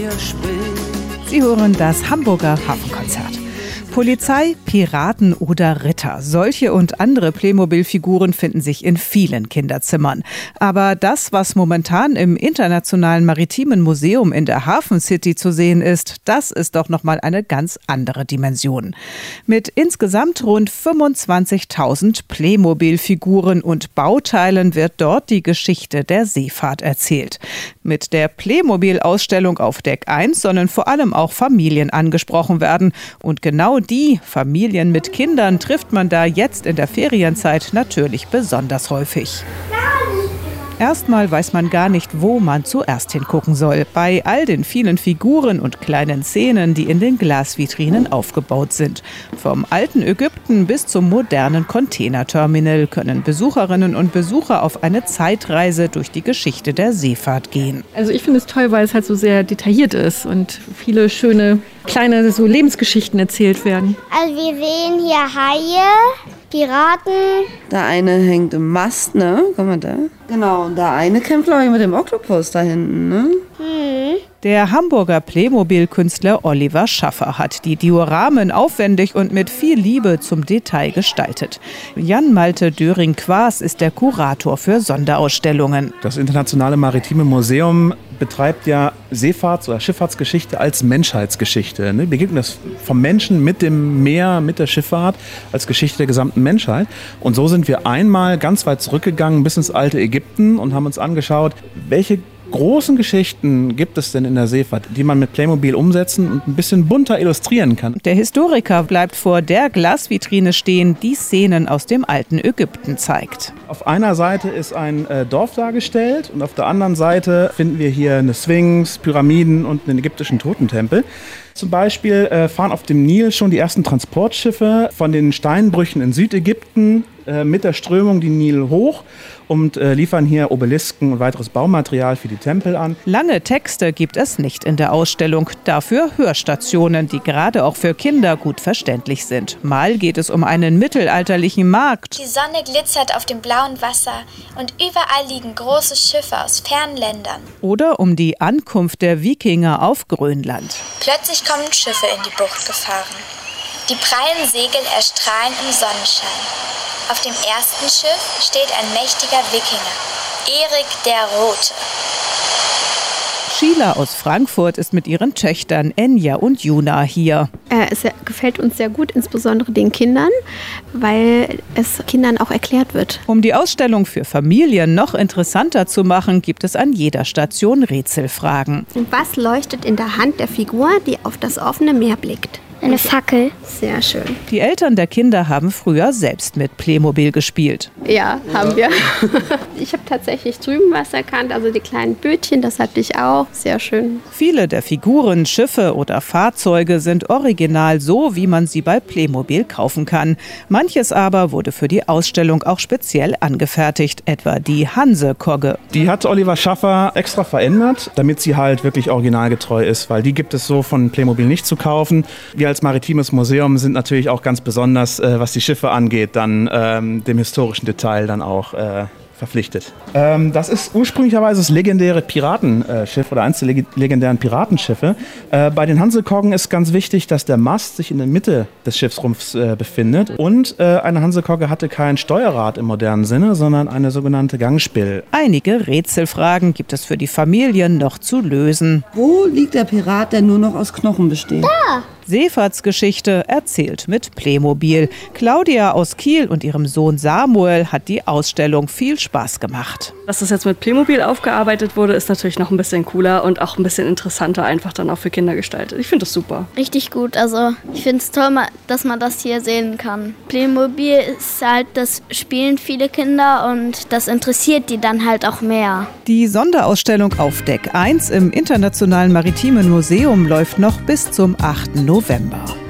Sie hören das Hamburger Hafenkonzert. Polizei, Piraten oder Ritter. Solche und andere Playmobil-Figuren finden sich in vielen Kinderzimmern. Aber das, was momentan im Internationalen Maritimen Museum in der Hafen City zu sehen ist, das ist doch nochmal eine ganz andere Dimension. Mit insgesamt rund 25.000 Playmobil-Figuren und Bauteilen wird dort die Geschichte der Seefahrt erzählt. Mit der Playmobil-Ausstellung auf Deck 1 sollen vor allem auch Familien angesprochen werden. Und genau die Familien mit Kindern trifft man da jetzt in der Ferienzeit natürlich besonders häufig. Erstmal weiß man gar nicht, wo man zuerst hingucken soll. Bei all den vielen Figuren und kleinen Szenen, die in den Glasvitrinen aufgebaut sind. Vom alten Ägypten bis zum modernen Containerterminal können Besucherinnen und Besucher auf eine Zeitreise durch die Geschichte der Seefahrt gehen. Also ich finde es toll, weil es halt so sehr detailliert ist und viele schöne kleine so Lebensgeschichten erzählt werden. Also wir sehen hier Haie, Piraten. Der eine hängt im Mast, ne? Guck mal da. Genau, und der eine kämpft, glaube ich, mit dem Oktopus da hinten, ne? Der Hamburger Playmobil-Künstler Oliver Schaffer hat die Dioramen aufwendig und mit viel Liebe zum Detail gestaltet. Jan-Malte Döring-Quaas ist der Kurator für Sonderausstellungen. Das Internationale Maritime Museum betreibt ja Seefahrts- oder Schifffahrtsgeschichte als Menschheitsgeschichte. Wir beginnen das vom Menschen mit dem Meer, mit der Schifffahrt als Geschichte der gesamten Menschheit. Und so sind wir einmal ganz weit zurückgegangen bis ins alte Ägypten und haben uns angeschaut, welche großen Geschichten gibt es denn in der Seefahrt, die man mit Playmobil umsetzen und ein bisschen bunter illustrieren kann. Der Historiker bleibt vor der Glasvitrine stehen, die Szenen aus dem alten Ägypten zeigt. Auf einer Seite ist ein Dorf dargestellt und auf der anderen Seite finden wir hier eine Sphinx, Pyramiden und einen ägyptischen Totentempel. Zum Beispiel fahren auf dem Nil schon die ersten Transportschiffe von den Steinbrüchen in Südägypten mit der Strömung den Nil hoch und liefern hier Obelisken und weiteres Baumaterial für die Tempel an. Lange Texte gibt es nicht in der Ausstellung, dafür Hörstationen, die gerade auch für Kinder gut verständlich sind. Mal geht es um einen mittelalterlichen Markt. Die Sonne glitzert auf dem blauen Wasser und überall liegen große Schiffe aus fernen Ländern. Oder um die Ankunft der Wikinger auf Grönland. Plötzlich kommen Schiffe in die Bucht gefahren. Die prallen Segel erstrahlen im Sonnenschein. Auf dem ersten Schiff steht ein mächtiger Wikinger, Erik der Rote. Sheila aus Frankfurt ist mit ihren Töchtern Enja und Juna hier. Es gefällt uns sehr gut, insbesondere den Kindern, weil es Kindern auch erklärt wird. Um die Ausstellung für Familien noch interessanter zu machen, gibt es an jeder Station Rätselfragen. Was leuchtet in der Hand der Figur, die auf das offene Meer blickt? Eine Fackel. Sehr schön. Die Eltern der Kinder haben früher selbst mit Playmobil gespielt. Ja, haben wir. Ich habe tatsächlich drüben was erkannt, also die kleinen Bötchen, das hatte ich auch. Sehr schön. Viele der Figuren, Schiffe oder Fahrzeuge sind original so, wie man sie bei Playmobil kaufen kann. Manches aber wurde für die Ausstellung auch speziell angefertigt, etwa die Hanse-Kogge. Die hat Oliver Schaffer extra verändert, damit sie halt wirklich originalgetreu ist, weil die gibt es so von Playmobil nicht zu kaufen. Wir als Maritimes Museum sind natürlich auch ganz besonders, was die Schiffe angeht, dann dem historischen Detail dann auch verpflichtet. Das ist ursprünglicherweise das legendäre Piratenschiff oder eines der legendären Piratenschiffe. Bei den Hansekoggen ist ganz wichtig, dass der Mast sich in der Mitte des Schiffsrumpfs befindet und eine Hansekogge hatte kein Steuerrad im modernen Sinne, sondern eine sogenannte Gangspill. Einige Rätselfragen gibt es für die Familien noch zu lösen. Wo liegt der Pirat, der nur noch aus Knochen besteht? Da! Seefahrtsgeschichte erzählt mit Playmobil. Claudia aus Kiel und ihrem Sohn Samuel hat die Ausstellung viel Spaß gemacht. Dass das jetzt mit Playmobil aufgearbeitet wurde, ist natürlich noch ein bisschen cooler und auch ein bisschen interessanter einfach dann auch für Kinder gestaltet. Ich finde das super. Richtig gut, also ich finde es toll, dass man das hier sehen kann. Playmobil ist halt, das spielen viele Kinder und das interessiert die dann halt auch mehr. Die Sonderausstellung auf Deck 1 im Internationalen Maritimen Museum läuft noch bis zum 8. November.